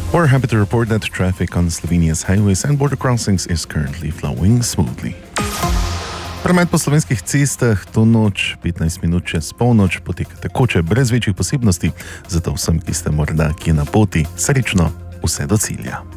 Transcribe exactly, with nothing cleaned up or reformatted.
We're happy to report that traffic on Slovenia's highways and border crossings is currently flowing smoothly. Promet po slovenskih cestah to noč, petnajst minut čez polnoč, poteka tekoče, brez večjih posebnosti, zato vsem, ki ste morda kje na poti, srečno vse do cilja.